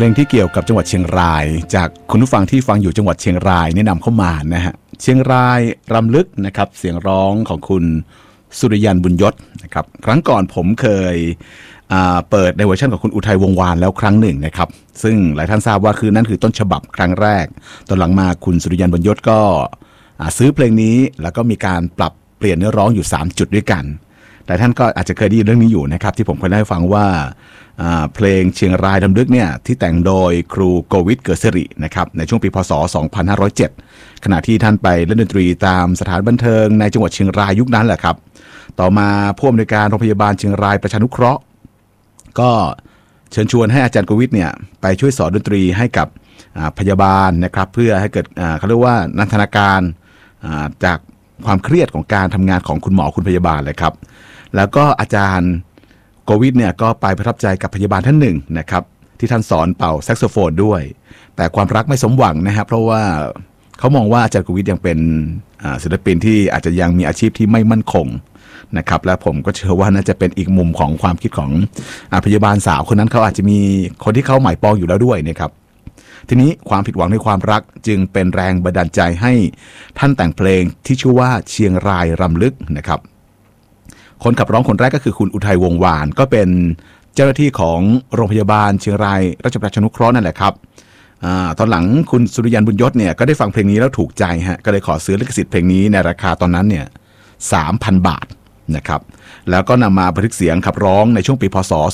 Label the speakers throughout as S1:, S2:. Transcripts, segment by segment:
S1: ลงที่เกี่ยวกับจังหวัดเชียงรายจากคุณผู้ฟังที่ฟังอยู่จังหวัดเชียงรายแนะนำเข้ามานะฮะเชียงรายรำลึกนะครับเสียงร้องของคุณสุริยันบุญยศนะครับครั้งก่อนผมเคยเปิดในเวอร์ชันของคุณอุทัยวงศ์วานแล้วครั้งหนึ่งนะครับซึ่งหลายท่านทราบว่าคือนั่นคือต้นฉบับครั้งแรกตอนหลังมาคุณสุริยันบุญยศก็ซื้อเพลงนี้แล้วก็มีการปรับเปลี่ยนเนื้อร้องอยู่3จุดด้วยกันแต่ท่านก็อาจจะเคยได้ยินเรื่องนี้อยู่นะครับที่ผมเคยได้ฟังว่าเพลงเชียงรายรำลึกเนี่ยที่แต่งโดยครูโกวิทเกิดสิรินะครับในช่วงปีพศ2507ขณะที่ท่านไปเล่นดนตรีตามสถานบันเทิงในจังหวัดเชียงรายยุคนั้นแหละครับต่อมาผู้อำนวยการโรงพยาบาลเชียงรายประชานุเคราะห์ก็เชิญชวนให้อาจารย์โกวิทเนี่ยไปช่วยสอนดนตรีให้กับพยาบาลนะครับเพื่อให้เกิดเขาเรียกว่านันทนาการจากความเครียดของการทำงานของคุณหมอคุณพยาบาลเลยครับแล้วก็อาจารย์โกวิทเนี่ยก็ไปประทับใจกับพยาบาลท่านหนึ่งนะครับที่ท่านสอนเป่าแซกโซโฟนด้วยแต่ความรักไม่สมหวังนะครับเพราะว่าเขามองว่าอาจารย์โกวิทยังเป็นศิลปินที่อาจจะยังมีอาชีพที่ไม่มั่นคงนะครับและผมก็เชื่อว่าน่าจะเป็นอีกมุมของความคิดของพยาบาลสาวคนนั้นเขาอาจจะมีคนที่เขาหมายปองอยู่แล้วด้วยนะครับทีนี้ความผิดหวังในความรักจึงเป็นแรงบันดาลใจให้ท่านแต่งเพลงที่ชื่อว่าเชียงรายรำลึกนะครับคนขับร้องคนแรกก็คือคุณอุทัยวงศ์วานก็เป็นเจ้าหน้าที่ของโรงพยาบาลเชียงรายราชประชานุเคราะห์นั่นแหละครับตอนหลังคุณสุริยันบุญยศเนี่ยก็ได้ฟังเพลงนี้แล้วถูกใจฮะก็เลยขอซื้อลิขสิทธิ์เพลงนี้ในราคาตอนนั้นเนี่ย 3,000 บาทนะครับแล้วก็นำมาบันทึกเสียงขับร้องในช่วงปีพศ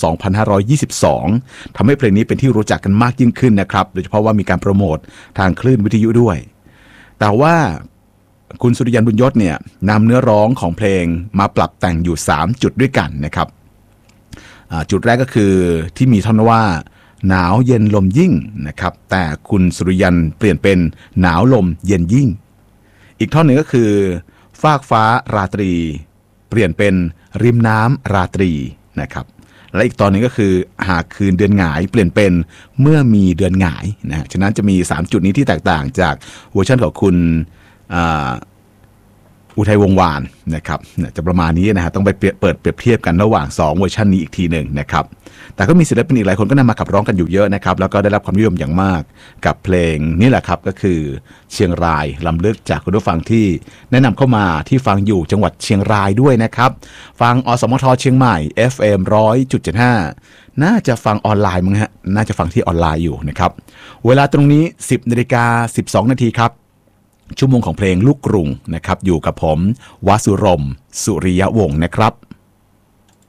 S1: 2522ทำให้เพลงนี้เป็นที่รู้จักกันมากยิ่งขึ้นนะครับโดยเฉพาะว่ามีการโปรโมททางคลื่นวิทยุด้วยแต่ว่าคุณสุริยันบุญยศเนี่ยนำเนื้อร้องของเพลงมาปรับแต่งอยู่3จุดด้วยกันนะครับจุดแรกก็คือที่มีท่อนว่าหนาวเย็นลมยิ่งนะครับแต่คุณสุริยันเปลี่ยนเป็นหนาวลมเย็นยิ่งอีกท่อนหนึ่งก็คือฟากฟ้าราตรีเปลี่ยนเป็นริมน้ำราตรีนะครับและอีกตอนนึงก็คือหากคืนเดือนหงายเปลี่ยนเป็นเมื่อมีเดือนหงายนะฉะนั้นจะมี3จุดนี้ที่แตกต่างจากเวอร์ชันของคุณอุทัยวงศ์วานนะครับจะประมาณนี้นะฮะต้องไปเปรียบเทียบกันระหว่าง2เวอร์ชันนี้อีกทีหนึ่งนะครับแต่ก็มีศิลปินอีกหลายคนก็นำมาขับร้องกันอยู่เยอะนะครับแล้วก็ได้รับความนิยมอย่างมากกับเพลงนี่แหละครับก็คือเชียงรายรำลึกจากคุณผู้ฟังที่แนะนำเข้ามาที่ฟังอยู่จังหวัดเชียงรายด้วยนะครับฟังอสมทเชียงใหม่ FM 100.75 น่าจะฟังออนไลน์มั้งฮะน่าจะฟังที่ออนไลน์อยู่นะครับเวลาตรงนี้ 10:12 นาทีครับชั่วโมงของเพลงลูกกรุงนะครับอยู่กับผมวสุรมสุริยวงศ์นะครับ